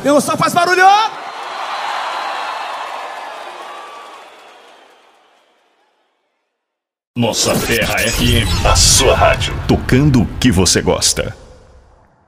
Quem gostou faz barulho! Nossa Terra FM, a sua rádio, tocando o que você gosta.